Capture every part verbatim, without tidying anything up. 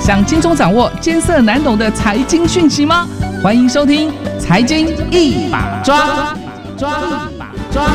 想轻松掌握艰涩难懂的财经讯息吗？欢迎收听《财经一把抓》，抓一把抓。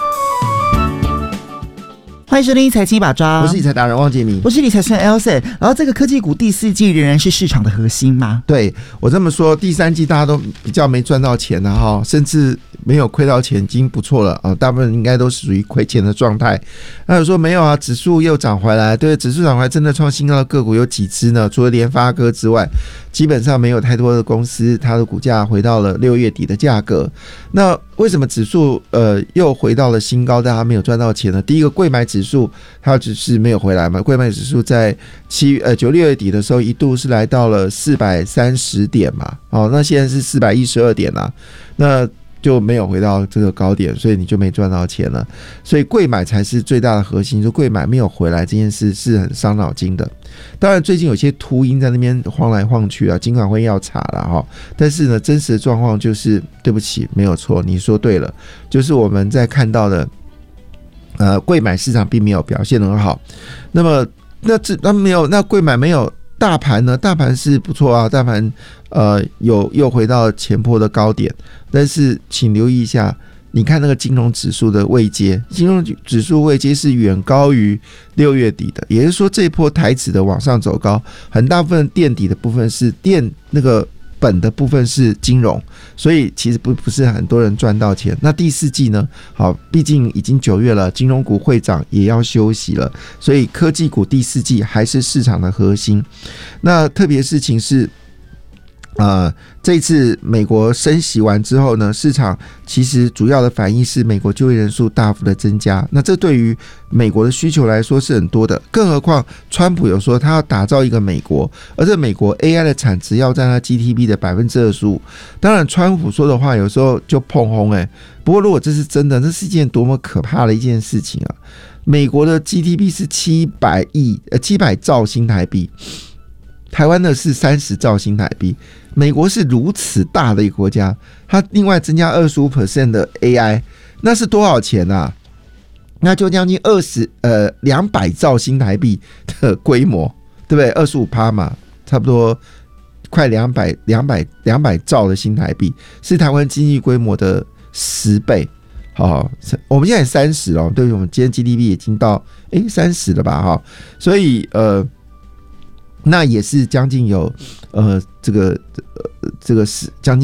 欢迎收听财经一把抓， 我是理财达人汪杰明， 我是理财师 Elson。然后这个科技股第四季仍然是市场的核心吗？ 对，我这么说，第三季大家都比较没赚到钱了哈，甚至没有亏到钱，已经不错了啊。大部分应该都是属于亏钱的状态。那有说没有啊？指数又涨回来，对，指数涨回来真的创新高的个股有几只呢？除了联发科之外，基本上没有太多的公司，它的股价回到了六月底的价格。那为什么指数呃又回到了新高，但它没有赚到钱呢？第一个，柜买指数它只是没有回来嘛，柜买指数在七呃九六月底的时候一度是来到了四百三十点嘛，哦，那现在是四百一十二点啦，那就没有回到这个高点，所以你就没赚到钱了。所以柜买才是最大的核心，就柜买没有回来这件事是很伤脑筋的。当然最近有些秃鹰在那边晃来晃去啊，尽管会要查啦齁，但是呢真实的状况就是对不起，没有错，你说对了，就是我们在看到的呃柜买市场并没有表现得很好。那么那这那没有那柜买没有大盘呢？大盘是不错啊，大盘呃有又回到前波的高点，但是请留意一下，你看那个金融指数的位阶，金融指数位阶是远高于六月底的，也就是说这一波台指的往上走高，很大部分垫底的部分是垫那个本的部分是金融，所以其实不不是很多人赚到钱。那第四季呢？好，毕竟已经九月了，金融股会涨也要休息了，所以科技股第四季还是市场的核心。那特别事情是，呃，这一次美国升息完之后呢，市场其实主要的反应是美国就业人数大幅的增加，那这对于美国的需求来说是很多的，更何况川普有说他要打造一个美国，而这美国 A I 的产值要占他 G D P 的 百分之二十五。 当然川普说的话有时候就碰轰欸，不过如果这是真的，这是一件多么可怕的一件事情啊！美国的 G D P 是七百亿呃七百兆新台币，台湾的是三十兆新台币，美国是如此大的一个国家，它另外增加 百分之二十五 的 A I， 那是多少钱啊？那就将近二十呃两百兆新台币的规模，对不对？ 百分之二十五 嘛，差不多快两百两百两百兆的新台币，是台湾经济规模的十倍。好，我们现在三十了，对，我们今天 G D P 已经到诶三十了吧？哈，所以呃。那也是将近有呃这个呃这个是将近